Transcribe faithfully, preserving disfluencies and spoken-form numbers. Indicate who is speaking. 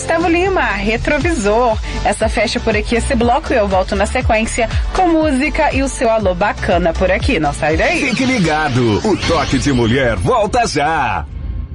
Speaker 1: Gustavo Lima, Retrovisor. Essa fecha por aqui esse bloco e eu volto na sequência com música e o seu alô bacana por aqui. Não sai daí.
Speaker 2: Fique ligado, o Toque de Mulher volta já.